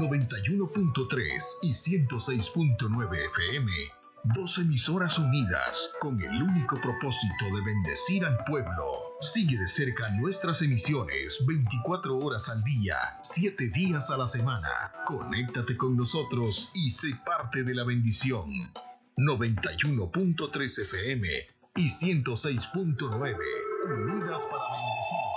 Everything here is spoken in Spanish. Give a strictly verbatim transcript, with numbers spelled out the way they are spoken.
noventa y uno punto tres y ciento seis punto nueve F M. Dos emisoras unidas con el único propósito de bendecir al pueblo. Sigue de cerca nuestras emisiones veinticuatro horas al día, siete días a la semana. Conéctate con nosotros y sé parte de la bendición. noventa y uno punto tres F M y ciento seis punto nueve. Unidas para bendecir.